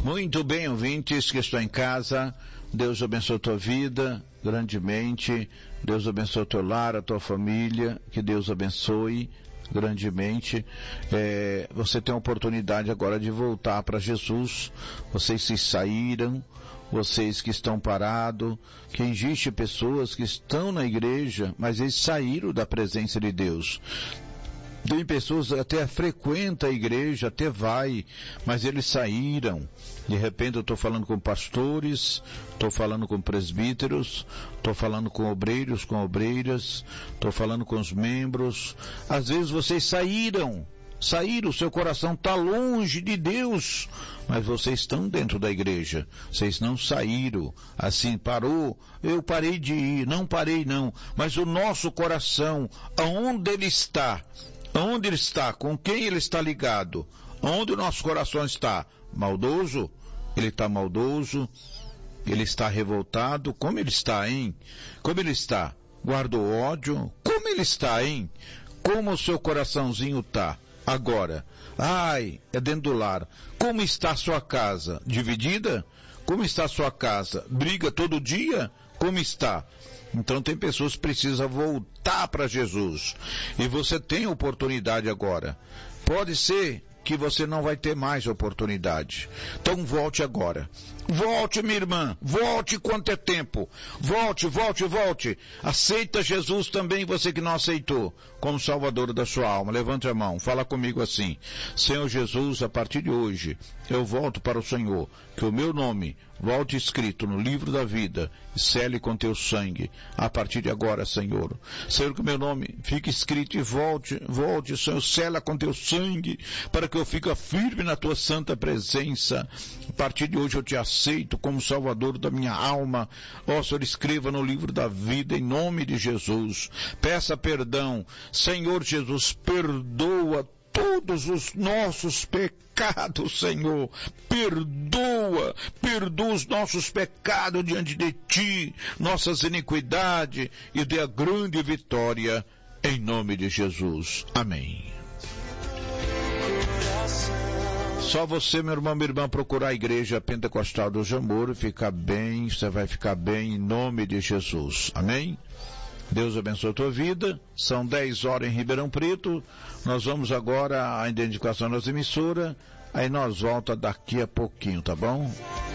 Muito bem, ouvintes que estão em casa, Deus abençoe a tua vida grandemente, Deus abençoe o teu lar, a tua família, que Deus abençoe grandemente. Você tem a oportunidade agora de voltar para Jesus. Vocês se saíram, vocês que estão parados, que existe pessoas que estão na igreja, mas eles saíram da presença de Deus. Tem pessoas que até frequentam a igreja, até vai, mas eles saíram. De repente eu estou falando com pastores, estou falando com presbíteros, estou falando com obreiros, com obreiras, estou falando com os membros. Às vezes vocês saíram, seu coração está longe de Deus, mas vocês estão dentro da igreja. Vocês não saíram, assim, parou, eu parei de ir, não parei não, mas o nosso coração, aonde ele está? Onde ele está? Com quem ele está ligado? Onde o nosso coração está? Maldoso? Ele está maldoso? Ele está revoltado? Como ele está, hein? Como ele está? Guardou ódio? Como ele está, hein? Como o seu coraçãozinho está? Agora. Ai, é dentro do lar. Como está a sua casa? Dividida? Como está a sua casa? Briga todo dia? Como está? Então tem pessoas que precisam voltar para Jesus. E você tem oportunidade agora. Pode ser que você não vai ter mais oportunidade. Então volte agora. Volte, minha irmã. Volte quanto é tempo. Volte. Aceita Jesus também, você que não aceitou, como Salvador da sua alma. Levante a mão. Fala comigo assim. Senhor Jesus, a partir de hoje, eu volto para o Senhor. Que o meu nome volte escrito no livro da vida e cele com teu sangue. A partir de agora, Senhor. Senhor, que o meu nome fique escrito e volte, Senhor, cela com teu sangue, para que eu fique firme na tua santa presença. A partir de hoje eu te aceito como Salvador da minha alma. Ó, Senhor, escreva no livro da vida em nome de Jesus. Peça perdão. Senhor Jesus, perdoa todos os nossos pecados, Senhor. Perdoa os nossos pecados diante de Ti, nossas iniquidades, e dê a grande vitória em nome de Jesus. Amém. Só você, meu irmão, minha irmã, procurar a Igreja Pentecostal do Jamor e ficar bem, você vai ficar bem em nome de Jesus. Amém? Deus abençoe a tua vida. São 10 horas em Ribeirão Preto. Nós vamos agora à identificação das emissoras. Aí nós voltamos daqui a pouquinho, tá bom?